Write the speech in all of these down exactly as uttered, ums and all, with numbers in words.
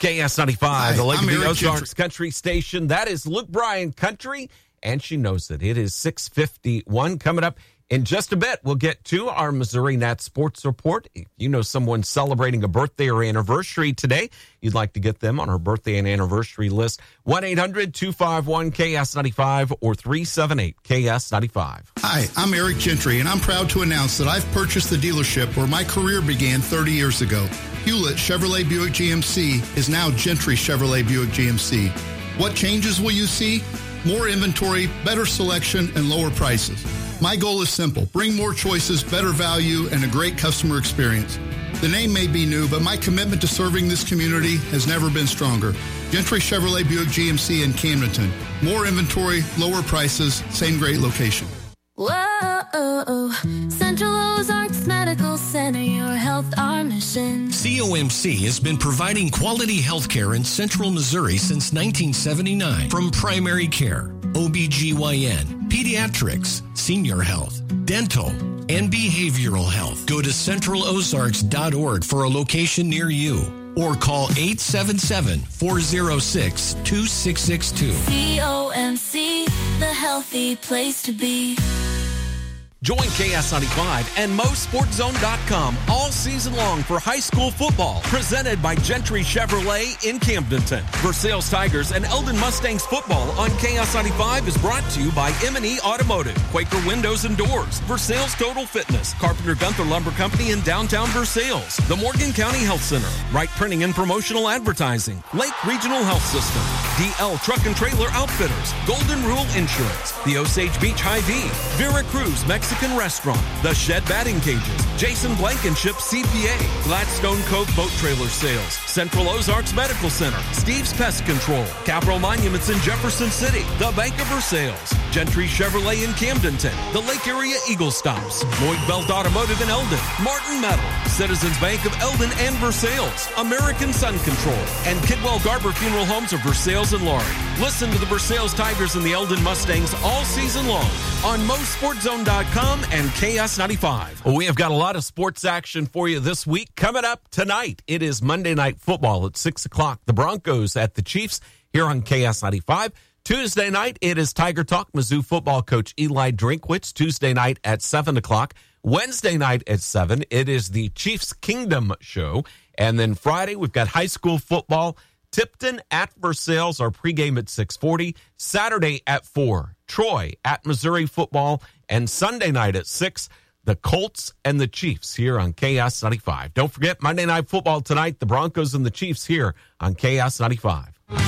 K S ninety-five, Hi, the Lake I'm of the Eric Ozarks Gentry. Country Station. That is Luke Bryan Country, and she knows it. It is six fifty-one. Coming up in just a bit, we'll get to our Missouri Nat Sports Report. If you know someone celebrating a birthday or anniversary today, you'd like to get them on our birthday and anniversary list, one eight hundred two five one K S ninety-five or three seven eight K S ninety-five. Hi, I'm Eric Gentry, and I'm proud to announce that I've purchased the dealership where my career began thirty years ago. Hewlett Chevrolet Buick G M C is now Gentry Chevrolet Buick G M C. What changes will you see? More inventory, better selection, and lower prices. My goal is simple. Bring more choices, better value, and a great customer experience. The name may be new, but my commitment to serving this community has never been stronger. Gentry Chevrolet Buick G M C in Camdenton. More inventory, lower prices, same great location. Whoa, Central Ozarks Medical Center, your health, our mission. C O M C has been providing quality health care in Central Missouri since nineteen seventy-nine. From primary care, O B G Y N, pediatrics, senior health, dental, and behavioral health. Go to central ozarks dot org for a location near you, or call eight seven seven, four zero six, two six six two. C O M C, the healthy place to be. Join K S ninety-five and Mo Sports Zone dot com all season long for high school football, presented by Gentry Chevrolet in Camdenton. Versailles Tigers and Eldon Mustangs football on K S ninety-five is brought to you by M and E Automotive, Quaker Windows and Doors, Versailles Total Fitness, Carpenter Gunther Lumber Company in downtown Versailles, the Morgan County Health Center, Wright Printing and Promotional Advertising, Lake Regional Health System, D L Truck and Trailer Outfitters, Golden Rule Insurance, the Osage Beach Hy-Vee, Vera Cruz Mexican Restaurant, The Shed Batting Cages, Jason Blankenship C P A, Gladstone Cove Boat Trailer Sales, Central Ozarks Medical Center, Steve's Pest Control, Capital Monuments in Jefferson City, the Bank of Versailles, Gentry Chevrolet in Camdenton, the Lake Area Eagle Stops, Lloyd Belt Automotive in Eldon, Martin Metal, Citizens Bank of Eldon and Versailles, American Sun Control, and Kidwell Garber Funeral Homes of Versailles and Laurie. Listen to the Versailles Tigers and the Eldon Mustangs all season long on Mo Sports Zone dot com and K S ninety-five. Well, we have got a lot of sports action for you this week. Coming up tonight, it is Monday Night Football at six o'clock. The Broncos at the Chiefs here on K S ninety-five. Tuesday night, it is Tiger Talk. Mizzou football coach Eli Drinkwitz. Tuesday night at seven o'clock. Wednesday night at seven, it is the Chiefs Kingdom show. And then Friday, we've got high school football. Tipton at Versailles, our pregame at six forty. Saturday at four, Troy at Missouri football. And Sunday night at six, the Colts and the Chiefs here on K S ninety-five. Don't forget, Monday Night Football tonight, the Broncos and the Chiefs here on K S ninety-five.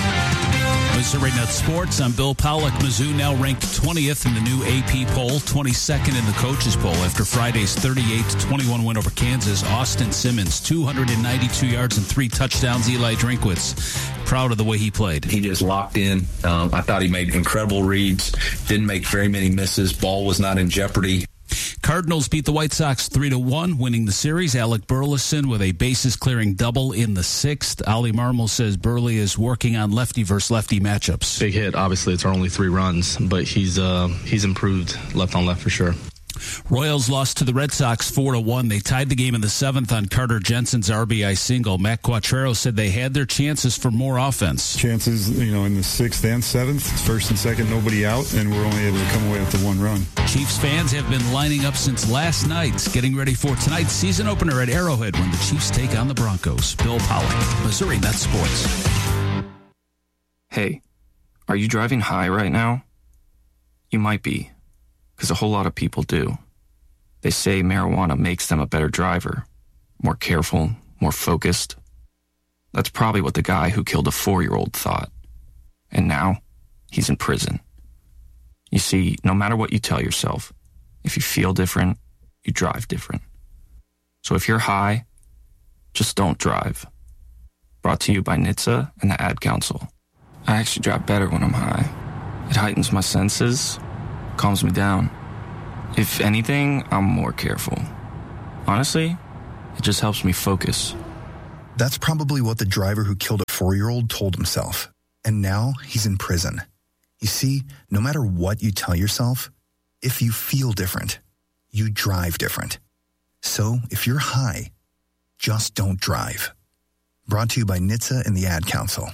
Missouri Net Sports. I'm Bill Pollock. Mizzou now ranked twentieth in the new A P poll, twenty-second in the coaches poll after Friday's thirty-eight to twenty-one win over Kansas. Austin Simmons, two hundred ninety-two yards and three touchdowns. Eli Drinkwitz, proud of the way he played. He just locked in. Um, I thought he made incredible reads, didn't make very many misses. Ball was not in jeopardy. Cardinals beat the White Sox three to one, winning the series. Alec Burleson with a bases-clearing double in the sixth. Ollie Marmol says Burley is working on lefty versus lefty matchups. Big hit. Obviously, it's our only three runs, but he's uh, he's improved left on left for sure. Royals lost to the Red Sox four to one. They tied the game in the seventh on Carter Jensen's R B I single. Matt Quattrero said they had their chances for more offense. Chances, you know, in the sixth and seventh, first and second, nobody out, and we're only able to come away with the one run. Chiefs fans have been lining up since last night, getting ready for tonight's season opener at Arrowhead when the Chiefs take on the Broncos. Bill Pollock, Missouri Net Sports. Hey, are you driving high right now? You might be, because a whole lot of people do. They say marijuana makes them a better driver, more careful, more focused. That's probably what the guy who killed a four-year-old thought. And now, he's in prison. You see, no matter what you tell yourself, if you feel different, you drive different. So if you're high, just don't drive. Brought to you by N H T S A and the Ad Council. I actually drive better when I'm high. It heightens my senses, calms me down. If anything, I'm more careful. Honestly, it just helps me focus. That's probably what the driver who killed a four-year-old told himself. And now he's in prison. You see, no matter what you tell yourself, if you feel different, you drive different. So if you're high, just don't drive. Brought to you by N H T S A and the Ad Council.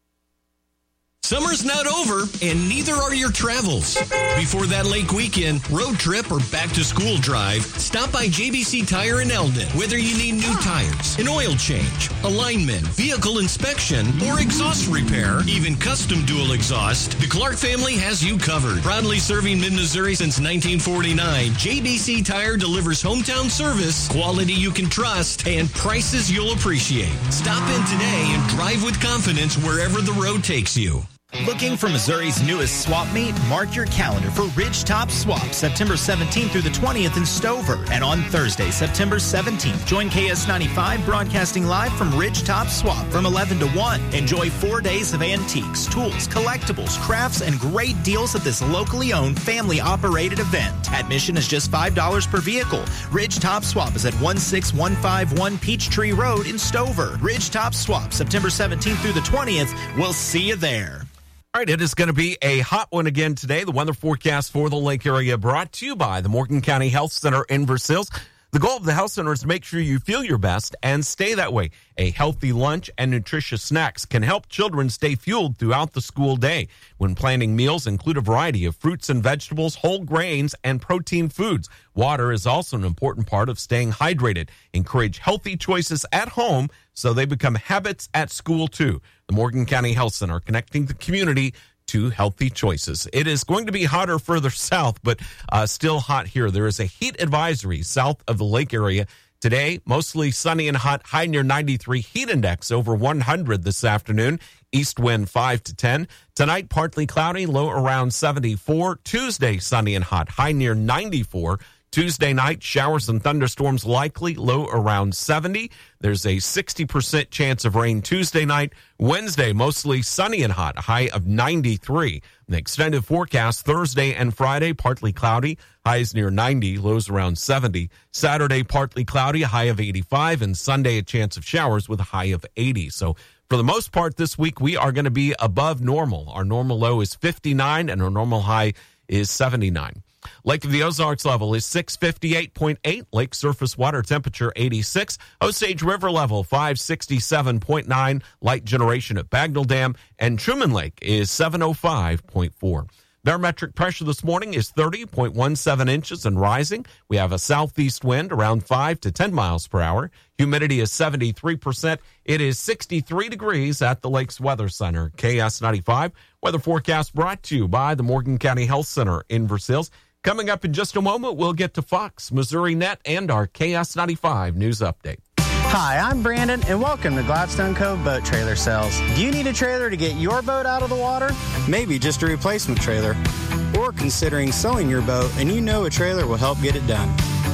Summer's not over, and neither are your travels. Before that lake weekend, road trip, or back-to-school drive, stop by J B C Tire in Eldon. Whether you need new tires, an oil change, alignment, vehicle inspection, or exhaust repair, even custom dual exhaust, the Clark family has you covered. Proudly serving mid-Missouri since nineteen forty-nine, J B C Tire delivers hometown service, quality you can trust, and prices you'll appreciate. Stop in today and drive with confidence wherever the road takes you. Looking for Missouri's newest swap meet? Mark your calendar for Ridgetop Swap, September seventeenth through the twentieth in Stover. And on Thursday, September seventeenth, join K S ninety-five broadcasting live from Ridgetop Swap from eleven to one. Enjoy four days of antiques, tools, collectibles, crafts, and great deals at this locally owned, family-operated event. Admission is just five dollars per vehicle. Ridgetop Swap is at one six one five one Peachtree Road in Stover. Ridgetop Swap, September seventeenth through the twentieth. We'll see you there. All right, it is going to be a hot one again today. The weather forecast for the lake area brought to you by the Morgan County Health Center in Versailles. The goal of the health center is to make sure you feel your best and stay that way. A healthy lunch and nutritious snacks can help children stay fueled throughout the school day. When planning meals, include a variety of fruits and vegetables, whole grains, and protein foods. Water is also an important part of staying hydrated. Encourage healthy choices at home so they become habits at school too. The Morgan County Health Center, connecting the community to healthy choices. It is going to be hotter further south, but uh, still hot here. There is a heat advisory south of the lake area today. Mostly sunny and hot, high near ninety-three. Heat index over one hundred this afternoon. East wind five to ten. Tonight, partly cloudy, low around seventy-four. Tuesday, sunny and hot, high near ninety-four. Tuesday night, showers and thunderstorms likely, low around seventy. There's a sixty percent chance of rain Tuesday night. Wednesday, mostly sunny and hot, high of ninety-three. The extended forecast, Thursday and Friday, partly cloudy, highs near ninety, lows around seventy. Saturday, partly cloudy, a high of eighty-five, and Sunday, a chance of showers with a high of eighty. So for the most part this week, we are going to be above normal. Our normal low is fifty-nine, and our normal high is seventy-nine. Lake of the Ozarks level is six fifty-eight point eight. Lake surface water temperature eighty-six. Osage River level five sixty-seven point nine. Light generation at Bagnell Dam. And Truman Lake is seven oh five point four. Barometric pressure this morning is thirty point one seven inches and rising. We have a southeast wind around five to ten miles per hour. Humidity is seventy-three percent. It is sixty-three degrees at the Lakes Weather Center. K S ninety-five weather forecast brought to you by the Morgan County Health Center in Versailles. Coming up in just a moment, we'll get to Fox, Missouri Net, and our K S ninety-five news update. Hi, I'm Brandon, and welcome to Gladstone Cove Boat Trailer Sales. Do you need a trailer to get your boat out of the water? Maybe just a replacement trailer. Or considering selling your boat, and you know a trailer will help get it done.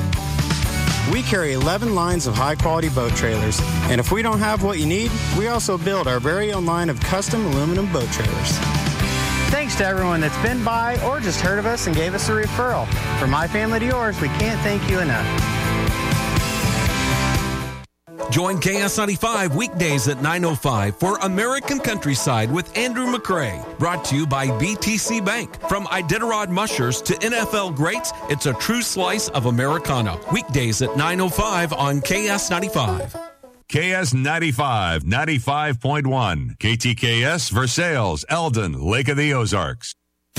We carry eleven lines of high-quality boat trailers, and if we don't have what you need, we also build our very own line of custom aluminum boat trailers. Thanks to everyone that's been by or just heard of us and gave us a referral. From my family to yours, we can't thank you enough. Join K S ninety-five weekdays at nine oh five for American Countryside with Andrew McCrae. Brought to you by B T C Bank. From Iditarod mushers to N F L greats, it's a true slice of Americana. Weekdays at nine oh five on K S ninety-five. K S ninety-five, ninety-five point one. K T K S, Versailles, Eldon, Lake of the Ozarks.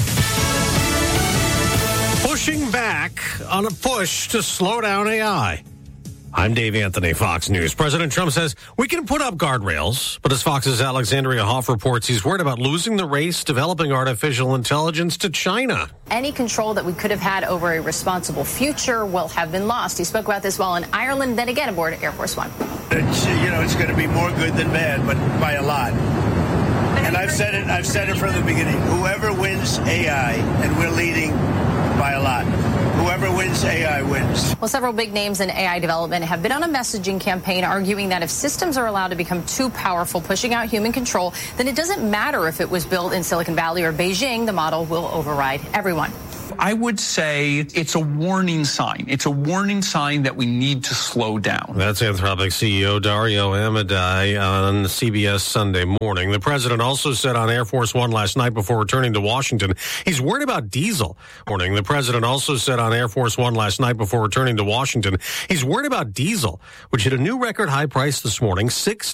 Pushing back on a push to slow down A I. I'm Dave Anthony, Fox News. President Trump says we can put up guardrails, but as Fox's Alexandria Hoff reports, he's worried about losing the race developing artificial intelligence to China. Any control that we could have had over a responsible future will have been lost. He spoke about this while in Ireland, then again aboard Air Force One. It's, you know, it's going to be more good than bad, but by a lot. And I've said it, I've said it from the beginning. Whoever wins A I, and we're leading by a lot. Whoever wins A I wins. Well, several big names in A I development have been on a messaging campaign arguing that if systems are allowed to become too powerful, pushing out human control, then it doesn't matter if it was built in Silicon Valley or Beijing, the model will override everyone. I would say it's a warning sign. It's a warning sign that we need to slow down. That's Anthropic C E O Dario Amodei on C B S Sunday Morning. The president also said on Air Force One last night before returning to Washington, he's worried about diesel. Morning. The president also said on Air Force One last night before returning to Washington, he's worried about diesel, which hit a new record high price this morning, six